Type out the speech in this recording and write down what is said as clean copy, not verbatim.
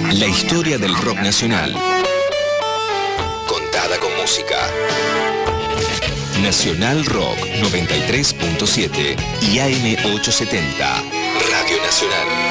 La historia del rock nacional, contada con música. Nacional Rock 93.7 y AM 870, Radio Nacional.